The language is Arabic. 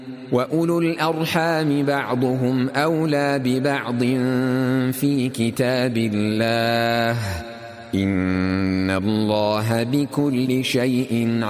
وأولو الأرحام بعضهم أولى ببعض في كتاب الله إن الله بكل شيء